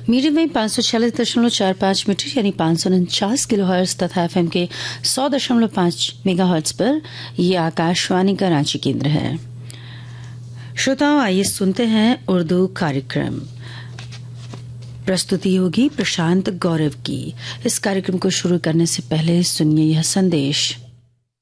Medium wave 546.45 metre यानी 549 kilohertz तथा FM के 100.5 मेगाहर्ट्ज पर यह आकाशवाणी का रांची केंद्र है। श्रोताओं, आइए सुनते हैं उर्दू कार्यक्रम। प्रस्तुति होगी प्रशांत गौरव की। इस कार्यक्रम को शुरू करने से पहले सुनिए यह संदेश।